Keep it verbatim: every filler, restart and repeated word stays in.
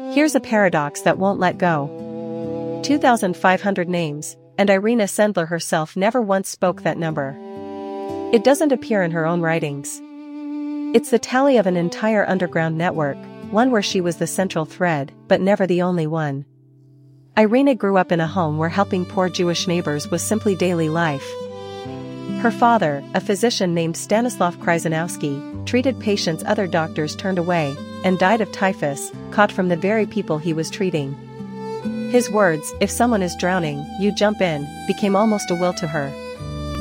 Here's a paradox that won't let go. two thousand five hundred names, and Irina Sendler herself never once spoke that number. It doesn't appear in her own writings. It's the tally of an entire underground network, one where she was the central thread, but never the only one. Irina grew up in a home where helping poor Jewish neighbors was simply daily life. Her father, a physician named Stanislav Kryzanowski, treated patients other doctors turned away, and died of typhus, caught from the very people he was treating. His words, "If someone is drowning, you jump in," became almost a will to her.